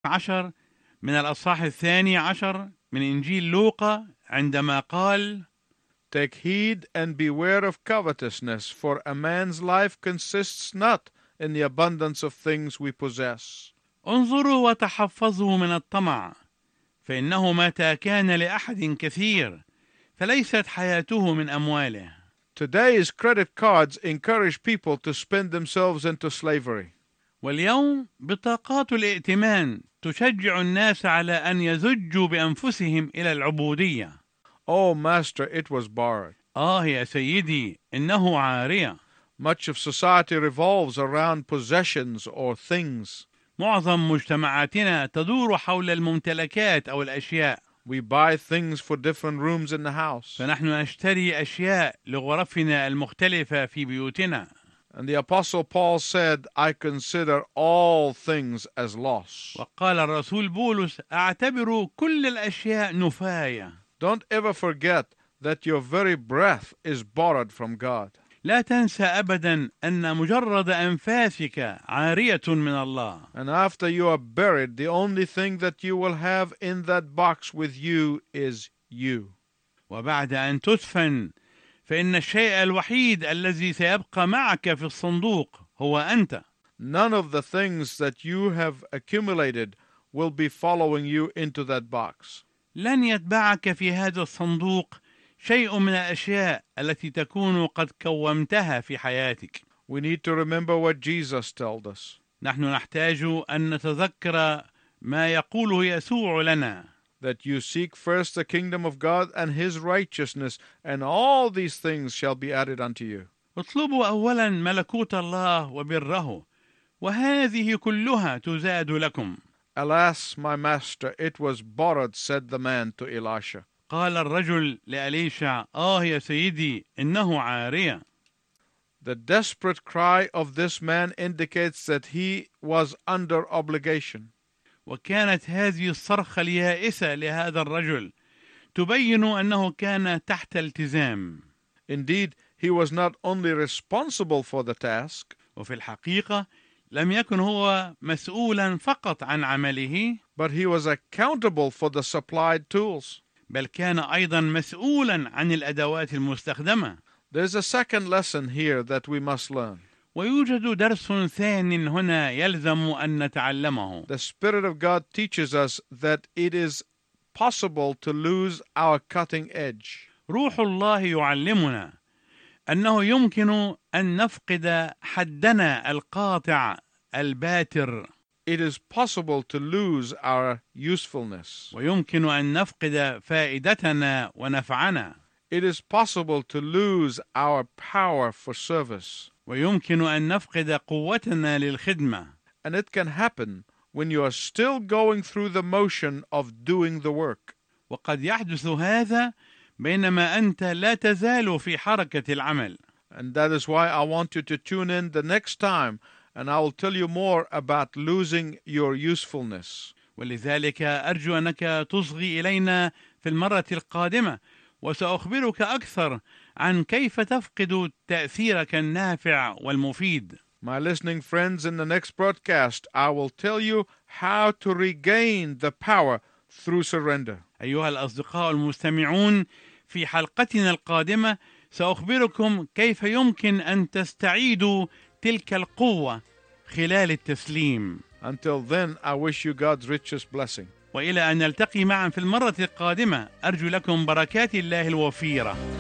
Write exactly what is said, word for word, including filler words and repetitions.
عشر من الأصحاح الثاني عشر من إنجيل لوقا عندما قال: Take heed and beware of covetousness, for a man's life consists not in the abundance of things we possess. انظروا وتحفظوا من الطمع، فإنه متى كان لأحد كثير فليست حياته من أمواله. Today's credit cards encourage people to spend themselves into slavery. واليوم بطاقات الائتمان تشجع الناس على أن يزجوا بأنفسهم إلى العبودية. Oh, Master, it was borrowed. آه يا سيدي، إنه عارية. Much of society revolves around possessions or things. معظم مجتمعاتنا تدور حول الممتلكات أو الأشياء. We buy things for different rooms in the house. فنحن نشتري أشياء لغرفنا المختلفة في بيوتنا. And the Apostle Paul said, I consider all things as loss. وقال الرسول بولس: أعتبر كل الأشياء نفاية. Don't ever forget that your very breath is borrowed from God. لا تنسى أبدا أن مجرد أنفاسك عارية من الله. And after you are buried, the only thing that you will have in that box with you is you. وبعد أن تدفن فإن الشيء الوحيد الذي سيبقى معك في الصندوق هو أنت. None of the things that you have accumulated will be following you into that box. لن يتبعك في هذا الصندوق شيء من الأشياء التي تكون قد كومتها في حياتك. We need to remember what Jesus told us. نحن نحتاج أن نتذكر ما يقوله يسوع لنا: That you seek first the kingdom of God and his righteousness, and all these things shall be added unto you. اطلبوا أولا ملكوت الله وبره، وهذه كلها تزاد لكم. Alas, my master, it was borrowed, said the man to Elisha. قال الرجل لأليشع: آه يا سيدي، إنه عارية. The desperate cry of this man indicates that he was under obligation. وكانت هذه الصرخة اليائسة لهذا الرجل تبين أنه كان تحت التزام. Indeed, he was not only responsible for the task, وفي الحقيقة لم يكن هو مسؤولا فقط عن عمله، but he was accountable for the supplied tools. بل كان أيضا مسؤولا عن الأدوات المستخدمة. There's a second lesson here that we must learn. ويوجد درس ثانٍ هنا يلزم أن نتعلمه. The Spirit of God teaches us that it is possible to lose our cutting edge. روح الله يعلمنا أنه يمكن أن نفقد حدنا القاطع الباتر. It is possible to lose our usefulness. ويمكن أن نفقد فائدتنا ونفعنا. It is possible to lose our power for service. ويمكن أن نفقد قوتنا للخدمة. And it can happen when you are still going through the motion of doing the work. وقد يحدث هذا بينما أنت لا تزال في حركة العمل. And that is why I want you to tune in the next time, and I will tell you more about losing your usefulness. ولذلك أرجو أنك تصغي إلينا في المرة القادمة، وسأخبرك أكثر عن كيف تفقد تأثيرك النافع والمفيد. My listening friends, in the next broadcast, I will tell you how to regain the power through surrender. أيها الأصدقاء المستمعون، في حلقتنا القادمة سأخبركم كيف يمكن أن تستعيدوا تلك القوة خلال التسليم. Until then, I wish you God's richest blessing. وإلى أن نلتقي معا في المرة القادمة، أرجو لكم بركات الله الوفيرة.